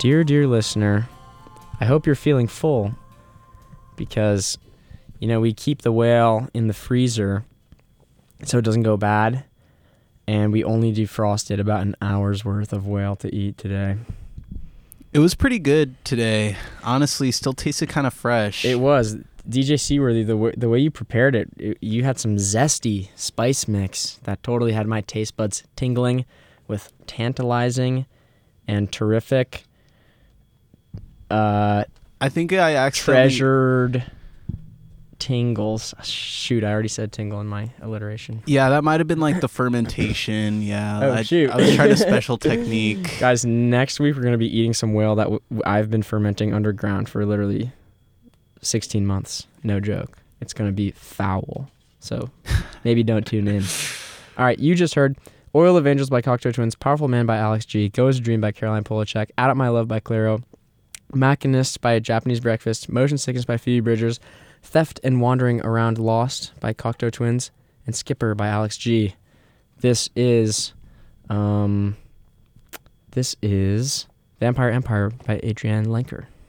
Dear listener, I hope you're feeling full because, we keep the whale in the freezer so it doesn't go bad, and we only defrosted about an hour's worth of whale to eat today. It was pretty good today. Honestly, still tasted kind of fresh. It was. DJ Seaworthy, the way you prepared it, you had some zesty spice mix that totally had my taste buds tingling with tantalizing and terrific I think I actually treasured tingles. Shoot, I already said tingle in my alliteration. Yeah, that might have been like the fermentation. Yeah. Shoot. I was trying a special technique. Guys, next week we're going to be eating some whale that I've been fermenting underground for literally 16 months. No joke. It's going to be foul. So maybe don't tune in. All right, you just heard Oil of Angels by Cocteau Twins, Powerful Man by Alex G, Go As a Dream by Caroline Polachek, Out of My Love by Clairo, Machinist by Japanese Breakfast, Motion Sickness by Phoebe Bridgers, Theft and Wandering Around Lost by Cocteau Twins, and Skipper by Alex G. This is Vampire Empire by Adrienne Lenker.